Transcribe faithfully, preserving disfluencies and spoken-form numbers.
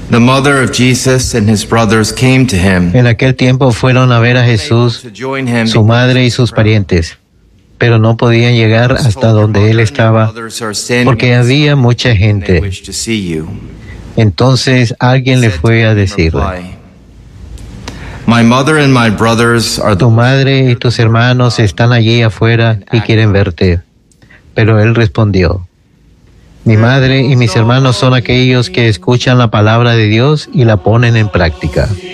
The mother of Jesus and his brothers came to him. En aquel tiempo fueron a ver a Jesús, su madre y sus parientes, pero no podían llegar hasta donde él estaba porque había mucha gente. Entonces alguien le fue a decirle: My mother and my brothers are tu madre y tus hermanos están allí afuera y quieren verte. Pero él respondió: mi madre y mis hermanos son aquellos que escuchan la palabra de Dios y la ponen en práctica.